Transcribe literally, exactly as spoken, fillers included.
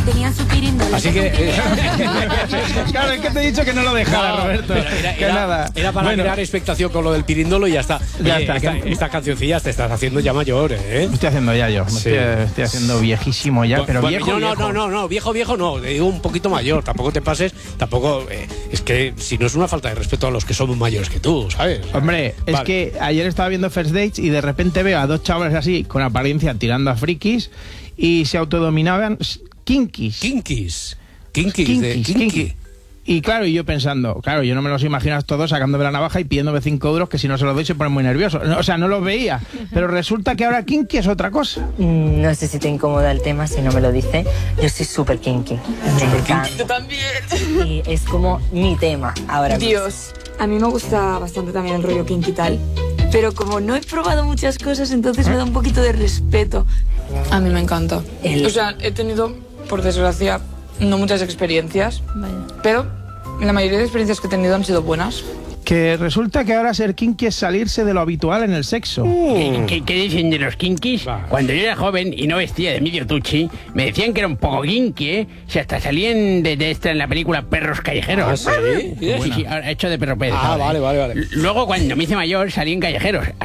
tenían su pirindolo. Así que... Eh, claro, es que te he dicho que no lo dejara, no, Roberto. Era, que era, nada. era para bueno, crear expectación con lo del pirindolo y ya está. Ya Oye, está. Esta, Que... estas cancioncillas te estás haciendo ya mayor, ¿eh? Me estoy haciendo ya yo. Me Sí. estoy, estoy haciendo viejísimo ya, pero bueno, viejo, no, viejo. no, no, no, viejo, viejo no. Te digo un poquito mayor. Tampoco te pases. Tampoco... Eh, es que si no es una falta de respeto a los que somos mayores que tú, ¿sabes? Hombre, Vale. es que ayer estaba viendo First Dates y de repente veo a dos chavales así, con apariencia tirando a frikis, y se autodominaban kinkis. Kinkis. Kinkis. Kinkis, de kinky. kinky. Y claro, y yo pensando, claro, yo no me los imagino a todos sacándome la navaja y pidiéndome cinco euros, que si no se los doy se ponen muy nerviosos. O sea, no los veía. Pero resulta que ahora kinky es otra cosa. Mm, no sé si te incomoda el tema, si no me lo dice. Yo soy súper kinky. Me encanta. Yo también. Y es como mi tema ahora mismo. Dios. A mí me gusta bastante también el rollo kinky y tal. Pero como no he probado muchas cosas, entonces me da un poquito de respeto. A mí me encanta. El- O sea, he tenido, por desgracia, no muchas experiencias. Vaya. Pero la mayoría de experiencias que he tenido han sido buenas. Que resulta que ahora ser kinky es salirse de lo habitual en el sexo. ¿Qué, qué- qué dicen de los kinkis? Va. Cuando yo era joven y no vestía de medio tuchi, me decían que era un poco kinky, ¿eh? Si hasta salían de, de esta en la película Perros Callejeros. Ah, ¿sí? Sí, sí, ahora he hecho de perro Pérez. Ah, ahora, vale, ¿eh? vale, vale. Luego, cuando me hice mayor, salí en Callejeros.